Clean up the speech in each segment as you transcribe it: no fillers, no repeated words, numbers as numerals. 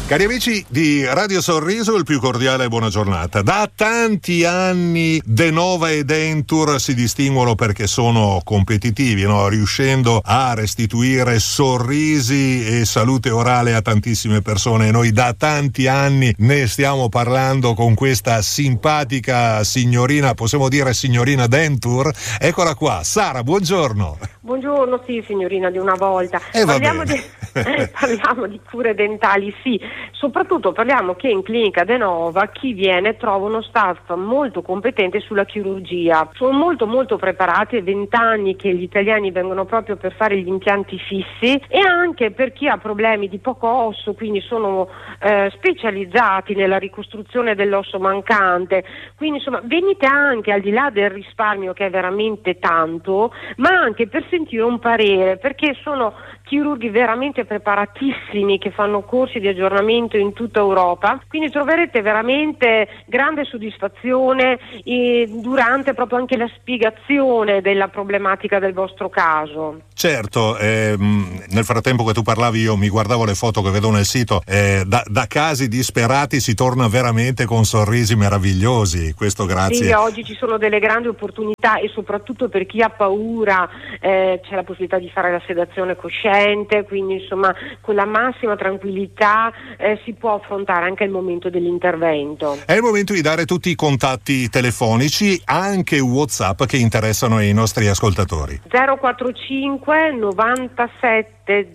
Cari amici di Radio Sorriso, il più cordiale buona giornata. Da tanti anni Denova e Dentur si distinguono perché sono competitivi, no? Riuscendo a restituire sorrisi e salute orale a tantissime persone. Noi da tanti anni ne stiamo parlando con questa simpatica signorina, possiamo dire signorina Dentur. Eccola qua, Sara, buongiorno. Buongiorno, sì, signorina di una volta. Parliamo di cure dentali, sì. Soprattutto parliamo che in clinica Denova chi viene trova uno staff molto competente sulla chirurgia. Sono molto preparati, è 20 anni che gli italiani vengono proprio per fare gli impianti fissi, e anche per chi ha problemi di poco osso, quindi sono specializzati nella ricostruzione dell'osso mancante. Quindi insomma venite anche al di là del risparmio, che è veramente tanto, ma anche per sentire un parere, perché sono chirurghi veramente preparatissimi che fanno corsi di aggiornamento in tutta Europa, quindi troverete veramente grande soddisfazione durante proprio anche la spiegazione della problematica del vostro caso. Certo, nel frattempo che tu parlavi io mi guardavo le foto che vedo nel sito, da casi disperati si torna veramente con sorrisi meravigliosi, questo grazie. Sì, oggi ci sono delle grandi opportunità, e soprattutto per chi ha paura c'è la possibilità di fare la sedazione cosciente, quindi insomma con la massima tranquillità si può affrontare anche il momento dell'intervento. È il momento di dare tutti i contatti telefonici, anche WhatsApp, che interessano ai nostri ascoltatori. 045 97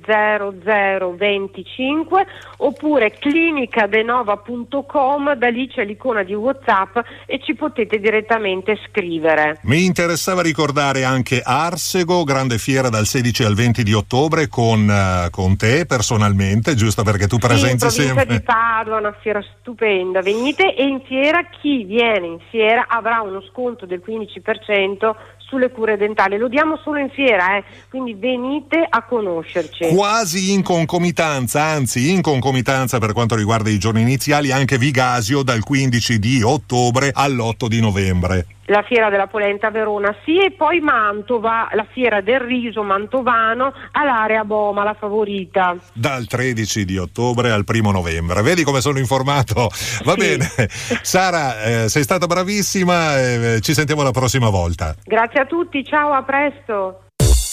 0025 oppure clinicadenova.com, da lì c'è l'icona di WhatsApp e ci potete direttamente scrivere. Mi interessava ricordare anche Arsego, grande fiera dal 16 al 20 di ottobre con te personalmente, giusto perché tu presenti sempre. Di Padova, una fiera stupenda, venite, e in fiera chi viene in fiera avrà uno sconto del 15% sulle cure dentali, lo diamo solo in fiera, quindi venite a conoscerci. Quasi in concomitanza, anzi in concomitanza per quanto riguarda i giorni iniziali, anche Vigasio dal 15 di ottobre all'8 di novembre. La fiera della polenta a Verona, sì, e poi Mantova, la fiera del riso mantovano all'area Boma, la favorita. Dal 13 di ottobre al 1 novembre. Vedi come sono informato? Va bene. Sara, sei stata bravissima, ci sentiamo la prossima volta. Grazie a tutti, ciao, a presto.